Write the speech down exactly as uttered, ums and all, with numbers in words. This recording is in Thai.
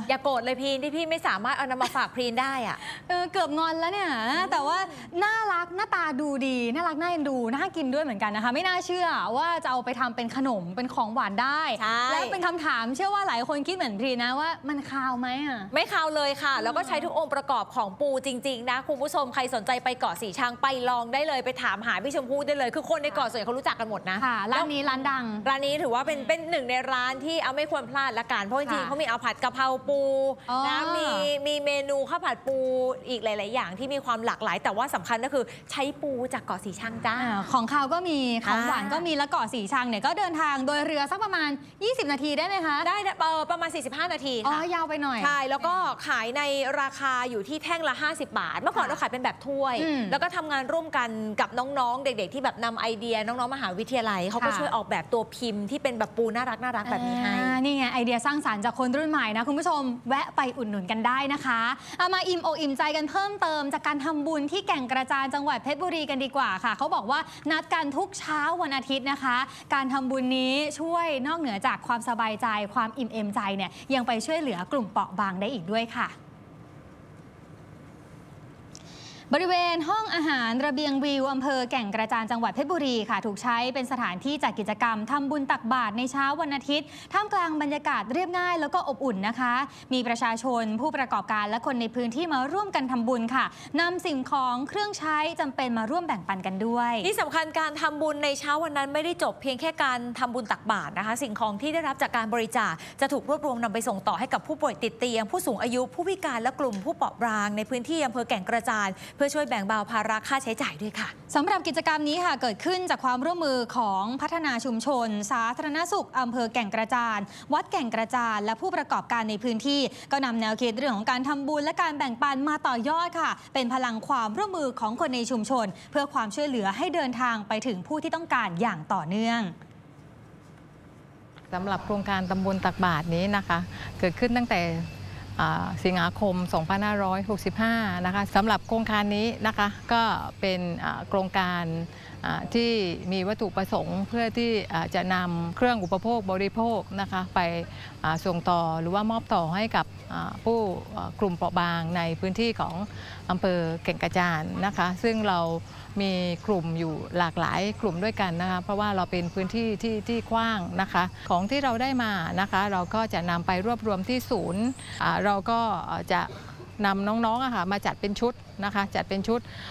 อย่าโกรธเลยพีนที่พี่ไม่สามารถเอานำมาฝากพีนได้อ่ะเออเกือบงอนแล้วเนี่ยแต่ว่าน่ารักหน้าตาดูดีน่ารักน่าเอ็นดูน่ากินด้วยเหมือนกันนะคะไม่น่าเชื่อว่าจะเอาไปทำเป็นขนมเป็นของหวานได้และเป็นคำถามเชื่อว่าหลายคนคิดเหมือนพีนนะว่ามันคาวไหมอ่ะไม่คาวเลยค่ะแล้วก็ใช้ทุกองค์ประกอบของปูจริงๆนะคุณผู้ชมใครสนใจไปเกาะสีชังไปลองได้เลยไปถามหาพี่ชมพู่ได้เลยคือคนในเกาะส่วนใหญ่เขารู้จักกันหมดนะค่ะร้านนี้ร้านดังร้านนี้ถือว่าเป็นเป็นหนึ่งในร้านที่เอาไม่ควรพลาดละกันเพราะจริงๆเขามีเอาผัดกะเพราปูนะมีมีเมนูข้าวผัดปูอีกหลายๆอย่างที่มีความหลากหลายแต่ว่าสำคัญก็คือใช้ปูจากเกาะสีชังจ้าของข้าวก็มีของหวานก็มีแล้วเกาะสีชังเนี่ยก็เดินทางโดยเรือสักประมาณยี่สิบนาทีได้ไหมคะได้ประมาณสี่สิบห้านาทีอ๋อยาวไปหน่อยใช่แล้วก็ขายในราคาอยู่ที่แท่งละห้าสิบบาทเมื่อก่อนเราขายเป็นแบบถ้วยแล้วก็ทำงานร่วมกันกับน้องๆเด็กๆที่แบบนำไอเดียน้องๆมหาวิทยาลัยเขาก็ช่วยออกแบบตัวพิมพ์ที่เป็นแบบปูน่ารักน่ารักแบบนี้ให้นี่ไงไอเดียสร้างสรรค์จากคนรุ่นใหม่นะคุณผู้ชมแวะไปอุดหนุนกันได้นะคะเอามาอิ่มอกอิ่มใจกันเพิ่มเติมจากการทำบุญที่แก่งกระจานจังหวัดเพชรบุรีกันดีกว่าค่ะเขาบอกว่านัดกันทุกเช้าวันอาทิตย์นะคะการทำบุญนี้ช่วยนอกเหนือจากความสบายใจความอิ่มเอมใจเนี่ยยังไปช่วยเหลือกลุ่มเปราะบางได้อีกด้วยค่ะบริเวณห้องอาหารระเบียงวิวอำเภอแก่งกระจานจังหวัดเพชรบุรีค่ะถูกใช้เป็นสถานที่จัดกิจกรรมทำบุญตักบาตรในเช้าวันอาทิตย์ท่ามกลางบรรยากาศเรียบง่ายแล้วก็อบอุ่นนะคะมีประชาชนผู้ประกอบการและคนในพื้นที่มาร่วมกันทำบุญค่ะนำสิ่งของเครื่องใช้จำเป็นมาร่วมแบ่งปันกันด้วยที่สำคัญการทำบุญในเช้าวันนั้นไม่ได้จบเพียงแค่การทำบุญตักบาตรนะคะสิ่งของที่ได้รับจากการบริจาคจะถูกรวบรวมนำไปส่งต่อให้กับผู้ป่วยติดเตียงผู้สูงอายุผู้พิการและกลุ่มผู้เปราะบางในพื้นที่อำเภอแก่งกระจานเพื่อช่วยแบ่งเบาภาระค่าใช้จ่ายด้วยค่ะสำหรับกิจกรรมนี้ค่ะเกิดขึ้นจากความร่วมมือของพัฒนาชุมชนสาธารณสุขอำเภอแก่งกระจานวัดแก่งกระจานและผู้ประกอบการในพื้นที่ก็นำแนวคิดเรื่องของการทำบุญและการแบ่งปันมาต่อยอดค่ะเป็นพลังความร่วมมือของคนในชุมชนเพื่อความช่วยเหลือให้เดินทางไปถึงผู้ที่ต้องการอย่างต่อเนื่องสำหรับโครงการตำบลตักบาตรนี้นะคะเกิดขึ้นตั้งแต่สิงหาคม สองพันห้าร้อยหกสิบห้า นะคะสำหรับโครงการนี้นะคะก็เป็นโครงการที่มีวัตถุประสงค์เพื่อที่จะนำเครื่องอุปโภคบริโภคนะคะไปส่งต่อหรือว่ามอบต่อให้กับผู้กลุ่มเปราะบางในพื้นที่ของอำเภอแก่งกระจานนะคะซึ่งเรามีกลุ่มอยู่หลากหลายกลุ่มด้วยกันนะคะเพราะว่าเราเป็นพื้นที่ที่ที่กว้างนะคะของที่เราได้มานะคะเราก็จะนำไปรวบรวมที่ศูนย์เราก็จะนำน้องๆอะค่ะมาจัดเป็นชุดนะคะจัดเป็นชุด